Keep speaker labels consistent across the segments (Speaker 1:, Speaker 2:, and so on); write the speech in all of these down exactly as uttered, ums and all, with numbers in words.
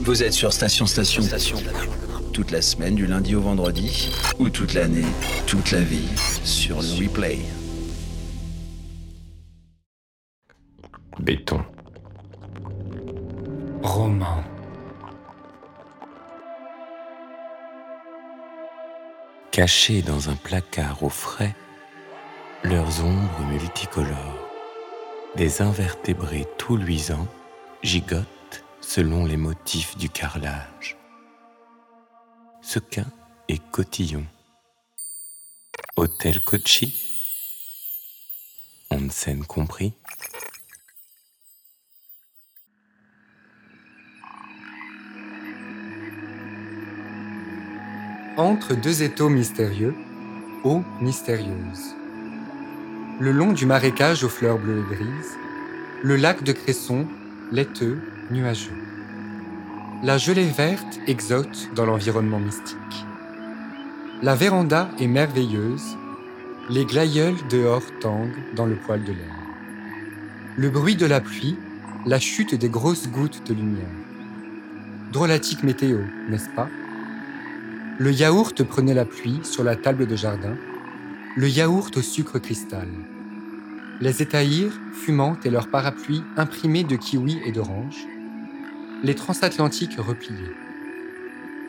Speaker 1: Vous êtes sur Station Station. Station. Toute la semaine, du lundi au vendredi, ou toute l'année, toute la vie, sur le replay.
Speaker 2: Béton.
Speaker 3: Roman.
Speaker 2: Cachés dans un placard au frais, leurs ombres multicolores, des invertébrés tout luisants gigotent selon les motifs du carrelage. Sequin et cotillon. Hôtel Kochi. Onsen compris.
Speaker 3: Entre deux étaux mystérieux, eau mystérieuse. Le long du marécage aux fleurs bleues et grises, le lac de Cresson, laiteux, nuageux. La gelée verte exote dans l'environnement mystique. La véranda est merveilleuse, les glaïeuls dehors tanguent dans le poil de l'air. Le bruit de la pluie, la chute des grosses gouttes de lumière. Drôlatique météo, n'est-ce pas ? Le yaourt prenait la pluie sur la table de jardin, le yaourt au sucre cristal. Les étahirs, fumantes et leurs parapluies imprimés de kiwi et d'orange. Les transatlantiques repliés.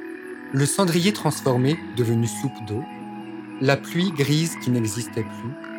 Speaker 3: Le cendrier transformé, devenu soupe d'eau. La pluie grise qui n'existait plus.